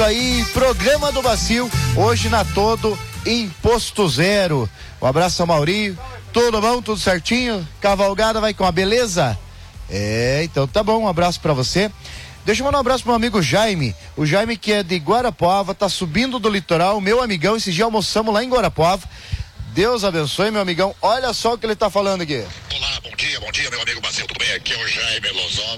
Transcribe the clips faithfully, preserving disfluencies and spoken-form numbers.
Aí, programa do Bacil, hoje na Todo Imposto Zero. Um abraço ao Maurinho, tudo bom, tudo certinho? Cavalgada vai com a beleza? É, então tá bom, um abraço pra você. Deixa eu mandar um abraço pro meu amigo Jaime, o Jaime que é de Guarapuava, tá subindo do litoral, meu amigão, esse dia almoçamos lá em Guarapuava. Deus abençoe, meu amigão, olha só o que ele tá falando aqui. Olá, bom dia, bom dia, meu amigo Bacil, tudo bem? Aqui é o Jaime Lozov.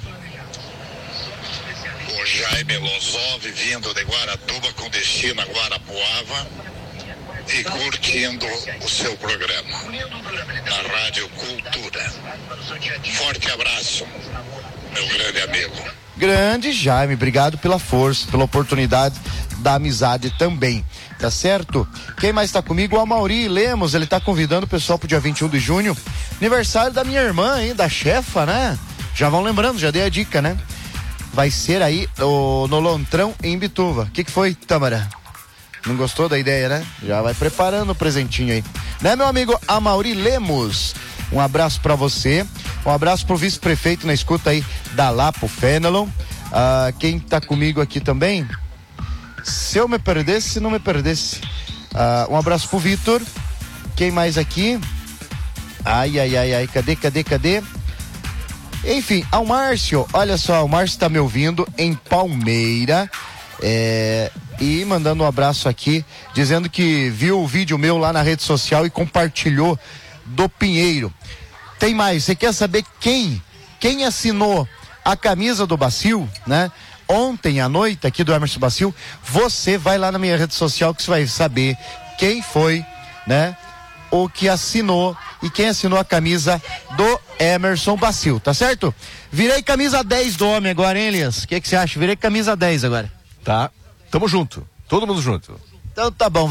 O Jaime Lozov vindo de Guaratuba com destino a Guarapuava e curtindo o seu programa na Rádio Cultura. Forte abraço, meu grande amigo. Grande Jaime, obrigado pela força, pela oportunidade da amizade também, tá certo? Quem mais tá comigo? O Amauri Lemos, ele tá convidando o pessoal pro dia vinte e um de junho, aniversário da minha irmã, hein, da chefa, né? Já vão lembrando, já dei a dica, né? Vai ser aí o, no Lontrão em Bituva. O que que foi, Tâmara? Não gostou da ideia, né? Já vai preparando o presentinho aí. Né, meu amigo Amauri Lemos? Um abraço pra você. Um abraço pro vice-prefeito na escuta aí da Lapo Fenelon. Ah, quem tá comigo aqui também? Se eu me perdesse, se não me perdesse. Ah, um abraço pro Vitor. Quem mais aqui? Ai, ai, ai, ai. Cadê, cadê, cadê? Enfim, ao Márcio, olha só, o Márcio tá me ouvindo em Palmeira, é, e mandando um abraço aqui, dizendo que viu o vídeo meu lá na rede social e compartilhou do Pinheiro. Tem mais, você quer saber quem, quem assinou a camisa do Bacil, né? Ontem à noite, aqui do Emerson Bacil, você vai lá na minha rede social que você vai saber quem foi, né? O que assinou e quem assinou a camisa do Emerson Bacil, tá certo? Virei camisa dez do homem agora, hein, Elias? O que que você acha? Virei camisa dez agora. Tá, tamo junto, todo mundo junto. Então tá bom.